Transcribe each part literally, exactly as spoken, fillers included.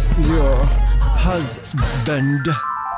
is your husband.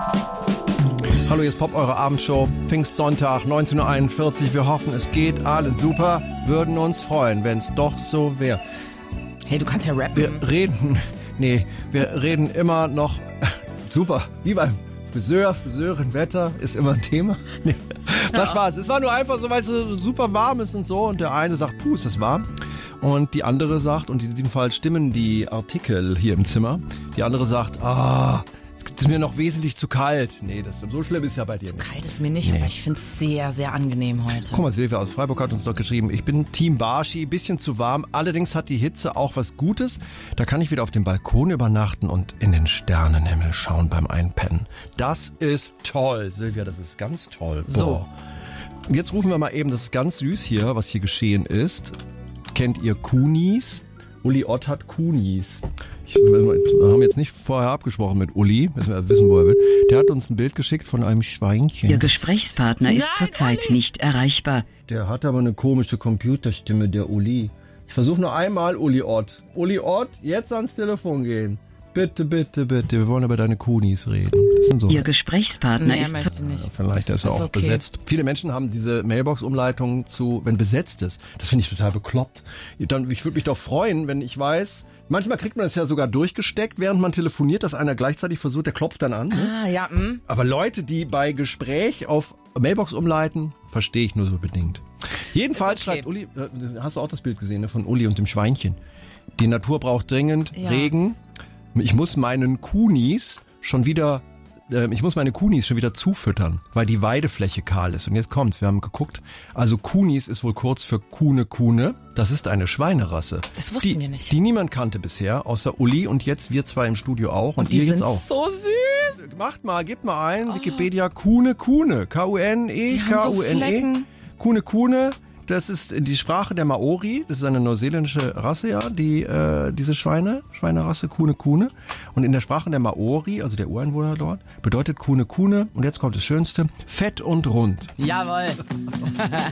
Hallo, hier ist Pop, eure Abendshow. Pfingstsonntag, neunzehn Uhr einundvierzig. Wir hoffen, es geht allen super. Würden uns freuen, wenn es doch so wäre. Hey, du kannst ja rappen. Wir reden, nee, wir reden immer noch, super, wie beim Friseur, Friseurin, Wetter ist immer ein Thema. Nee, das war's. Es war nur einfach so, weil es so super warm ist und so. Und der eine sagt, puh, ist das warm. Und die andere sagt, und in diesem Fall stimmen die Artikel hier im Zimmer, die andere sagt, ah, es ist mir noch wesentlich zu kalt. Nee, das so schlimm ist ja bei dir zu nicht. Zu kalt ist mir nicht, nee. Aber ich finde es sehr, sehr angenehm heute. Guck mal, Silvia aus Freiburg hat uns doch geschrieben, ich bin Team Barschi, bisschen zu warm. Allerdings hat die Hitze auch was Gutes. Da kann ich wieder auf dem Balkon übernachten und in den Sternenhimmel schauen beim Einpennen. Das ist toll, Silvia, das ist ganz toll. Boah. So. Jetzt rufen wir mal eben, das ist ganz süß hier, was hier geschehen ist. Kennt ihr Kunis? Uli Ott hat Kunis. Ich, wir haben jetzt nicht vorher abgesprochen mit Uli, müssen wir wissen, wo er will. Der hat uns ein Bild geschickt von einem Schweinchen. Ihr Gesprächspartner ist zurzeit nicht erreichbar. Der hat aber eine komische Computerstimme, der Uli. Ich versuche nur einmal, Uli Ott. Uli Ott, jetzt ans Telefon gehen. Bitte, bitte, bitte. Wir wollen über deine Kunis reden. Das sind so. Ihr Gesprächspartner nee, ist... möchte nicht. Ja, vielleicht ist er auch okay. Besetzt. Viele Menschen haben diese Mailbox-Umleitung zu, wenn besetzt ist. Das finde ich total bekloppt. Dann, ich würde mich doch freuen, wenn ich weiß... Manchmal kriegt man es ja sogar durchgesteckt, während man telefoniert, dass einer gleichzeitig versucht, der klopft dann an. Ne? Ah, ja, mh. Aber Leute, die bei Gespräch auf Mailbox umleiten, verstehe ich nur so bedingt. Jedenfalls okay. schreibt Uli, hast du auch das Bild gesehen, ne, von Uli und dem Schweinchen. Die Natur braucht dringend ja. Regen. Ich muss meinen Kunis schon wieder, äh, ich muss meine Kunis schon wieder zufüttern, weil die Weidefläche kahl ist. Und jetzt kommt's, wir haben geguckt. Also Kunis ist wohl kurz für Kuhne Kuhne. Das ist eine Schweinerasse. Das wussten die, wir nicht. Die niemand kannte bisher, außer Uli und jetzt wir zwei im Studio auch. Und, und die ihr sind jetzt auch. So süß. Macht mal, gebt mal ein, oh. Wikipedia Kuhne Kuhne. K U N E K U N E. So Kuhne Kuhne. Das ist die Sprache der Maori. Das ist eine neuseeländische Rasse, ja, die äh, diese Schweine, Schweinerasse Kuhne Kuhne. Und in der Sprache der Maori, also der Ureinwohner dort, bedeutet Kuhne Kuhne, und jetzt kommt das Schönste, fett und rund. Jawohl.